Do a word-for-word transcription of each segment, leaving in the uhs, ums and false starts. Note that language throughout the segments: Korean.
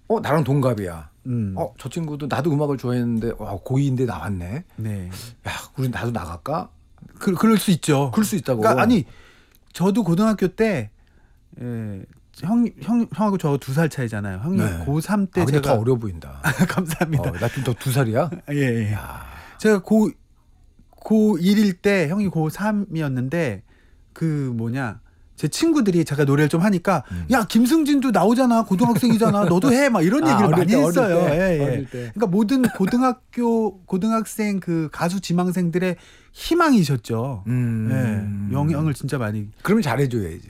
어 나랑 동갑이야. 음. 어 저 친구도 나도 음악을 좋아했는데 와, 고이인데 나왔네. 네. 야 우리 나도 나갈까? 그 그럴 수 있죠. 그럴 수 있다고. 그러니까 아니 저도 고등학교 때 예, 형, 형, 형하고 저 두 살 차이잖아요. 형이 네. 고삼 때 아, 근데 제가 더 어려 보인다. 감사합니다. 어, 나 좀 더 두 살이야? 예, 예. 야. 제가 고 고일일 때 형이 고삼이었는데 그 뭐냐 제 친구들이 제가 노래를 좀 하니까 음. 야 김승진도 나오잖아 고등학생이잖아 너도 해 막 이런 아, 얘기를 어릴 많이 때, 했어요. 어릴 때, 예, 예. 어릴 때. 그러니까 모든 고등학교 고등학생 그 가수 지망생들의 희망이셨죠. 음. 예, 영향을 진짜 많이. 그러면 잘해줘야지.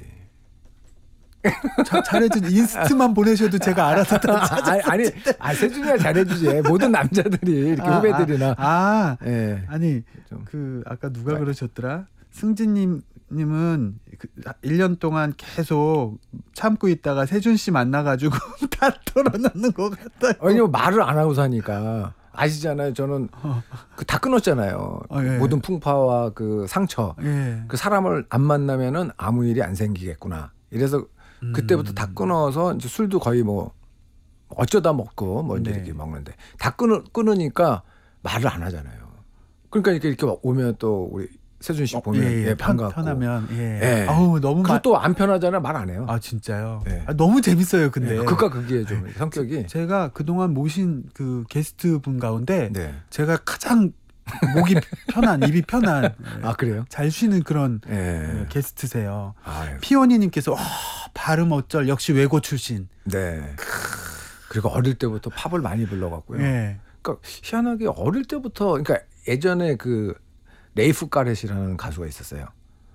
자, 잘해준 인스트만 보내셔도 제가 알아서 다 아니, 아니, 아, 세준이가 잘해주지. 모든 남자들이 이렇게 아, 후배들이나. 아, 아 예. 아니 좀. 그 아까 누가 그러셨더라? 승진님 님은 그 일 년 동안 계속 참고 있다가 세준 씨 만나가지고 다 털어놓는 것 같아요. 왜냐면 말을 안 하고 사니까. 아시잖아요. 저는 그 다 끊었잖아요. 어, 예. 모든 풍파와 그 상처. 예. 그 사람을 안 만나면은 아무 일이 안 생기겠구나. 이래서 그때부터 다 끊어서 이제 술도 거의 뭐 어쩌다 먹고 뭐 이제 네. 이렇게 먹는데 다 끊으, 끊으니까 말을 안 하잖아요. 그러니까 이렇게, 이렇게 오면 또 우리 세준 씨 보면 예, 예. 예, 편, 반갑고. 편하면 예. 예. 아우 너무 그것도 안 편하잖아요. 말 안 해요. 아 진짜요. 예. 아, 너무 재밌어요. 근데 예, 극과 극이에요 좀 성격이. 제가 그동안 모신 그 게스트 분 가운데 네. 제가 가장 목이 편한 입이 편한 예. 아 그래요? 잘 쉬는 그런 예. 예, 게스트세요. 아유, 피오니님께서 와, 발음 어쩔 역시 외고 출신. 네. 그리고 어릴 때부터 팝을 많이 불러갖고요. 예. 그러니까 희한하게 어릴 때부터 그러니까 예전에 그 레이프 가렛이라는 가수가 있었어요.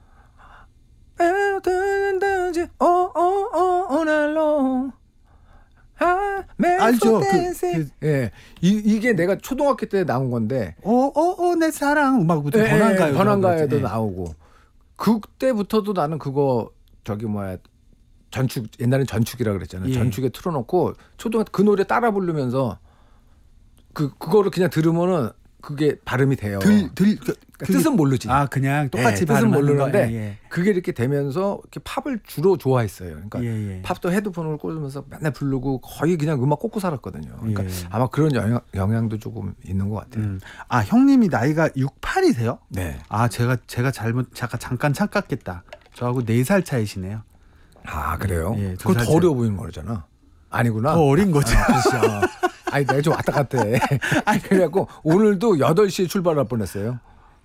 알죠. 그, 그, 예, 이, 이게 내가 초등학교 때 나온 건데. 어어어 내 사랑 음악부터 예, 번안가요. 번안가에도 예. 나오고. 그때부터도 나는 그거 저기 뭐야 전축 옛날엔 전축이라 그랬잖아요. 예. 전축에 틀어놓고 초등학교 그 노래 따라 부르면서 그 그거를 그냥 들으면은 그게 발음이 돼요. 들, 들, 그, 그러니까 뜻은 모르지. 아 그냥 똑같이 예, 뜻은 발음하는 모르는데 거. 예, 예. 그게 이렇게 되면서 이렇게 팝을 주로 좋아했어요. 그러니까 예, 예. 팝도 헤드폰을 꽂으면서 맨날 부르고 거의 그냥 음악 꽂고 살았거든요. 그러니까 예. 아마 그런 영향, 영향도 조금 있는 것 같아요. 음. 아 형님이 나이가 육십팔이세요? 네. 아 제가 제가 잘못 잠깐 잠깐 착각했다. 저하고 네 살 차이시네요. 아 그래요? 예, 두 그건 살 더 어려 보이는 거잖아. 아니구나. 더 어린 거죠. 아, 그렇죠. 아니 내가 좀 왔다 갔다 해. 아니 그래갖고 오늘도 여덟 시에 출발할 뻔했어요.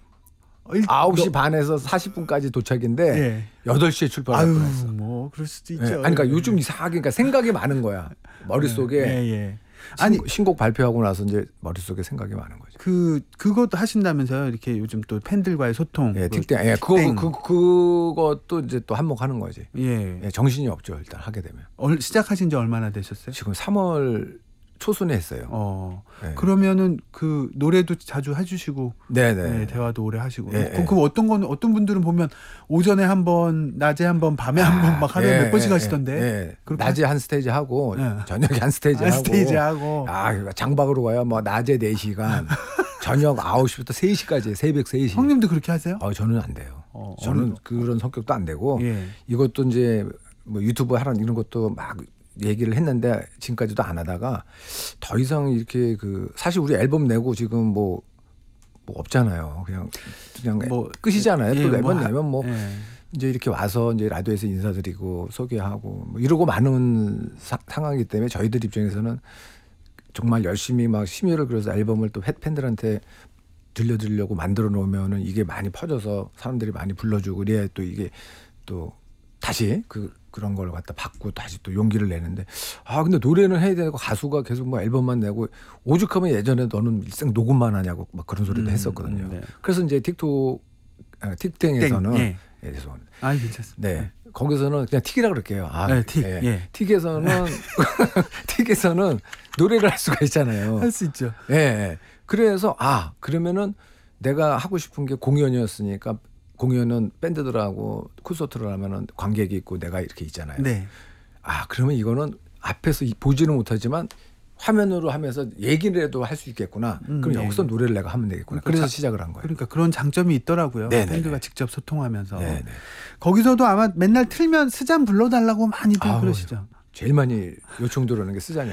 일- 아홉 시 너- 반에서 사십 분까지 도착인데 예. 여덟 시에 출발할 아유 뻔했어. 뭐 그럴 수도 예, 있죠. 아니 그러니까 요즘 이상하게 그러니까 생각이 많은 거야. 머릿속에 예, 예. 아니 아니 신곡 발표하고 나서 이제 머릿속에 생각이 많은 거죠. 그 그것도 하신다면서요? 이렇게 요즘 또 팬들과의 소통. 예, 그 틱땡. 예, 그거 틱땡. 그 그것도 이제 또 한몫하는 거지. 예. 예, 정신이 없죠, 일단 하게 되면. 얼, 시작하신 지 얼마나 되셨어요? 지금 삼월 초순에 했어요. 어. 예. 그러면은 그 노래도 자주 해주시고, 네, 네. 네, 대화도 오래 하시고. 예, 그, 예. 그 어떤 건 어떤 분들은 보면 오전에 한 번, 낮에 한 번, 밤에 한 번 막 하루에 예, 몇 번씩 예, 하시던데. 예. 그렇게 낮에 한 스테이지 하고 예. 저녁에 한 스테이지 한 하고. 스테이지 하고. 아, 그러니까 장박으로 가요. 뭐 낮에 네 시간, 저녁 아홉 시부터 세 시까지, 새벽 세 시. 형님도 그렇게 하세요? 아, 저는 안 돼요. 어, 저는 어느- 그런 성격도 안 되고 예. 이것도 이제 뭐 유튜브 하라는 이런 것도 막 얘기를 했는데 지금까지도 안 하다가 더 이상 이렇게 그 사실 우리 앨범 내고 지금 뭐, 뭐 없잖아요. 그냥 그냥 뭐, 끝이잖아요. 예, 또 뭐 앨범 하- 내면 뭐 예. 이제 이렇게 와서 이제 라디오에서 인사드리고 소개하고 뭐 이러고 많은 사, 상황이기 때문에 저희들 입장에서는 정말 열심히 막 심혈을 그려서 앨범을 또 팬들한테 들려드리려고 만들어 놓으면은 이게 많이 퍼져서 사람들이 많이 불러주고 이래야 또 이게 또 다시 그 그런 걸 갖다 받고 다시 또 용기를 내는데 아 근데 노래는 해야 되고 가수가 계속 뭐 앨범만 내고 오죽하면 예전에 너는 일생 녹음만 하냐고 막 그런 소리도 음, 했었거든요. 음, 네. 그래서 이제 틱톡 아, 틱땡에서는 땡, 예. 예, 죄송합니다. 아, 괜찮습니다. 네. 거기서는 그냥 틱이라 그럴게요. 아, 네, 틱, 예. 틱에서는 틱에서는 노래를 할 수가 있잖아요. 할 수 있죠. 예. 예. 그래서 아, 그러면은 내가 하고 싶은 게 공연이었으니까 공연은 밴드들하고 콘서트를 하면은 관객이 있고 내가 이렇게 있잖아요. 네. 아, 그러면 이거는 앞에서 보지는 못하지만 화면으로 하면서 얘기라도 할 수 있겠구나. 음, 그럼 네. 여기서 노래를 내가 하면 되겠구나. 그러니까 그래서 자- 시작을 한 거예요. 그러니까 그런 장점이 있더라고요. 네네네. 팬들과 직접 소통하면서. 네, 네. 거기서도 아마 맨날 틀면 스잔 불러달라고 많이들 아우, 그러시죠. 제일 많이 요청 들어오는 게 쓰잖아요.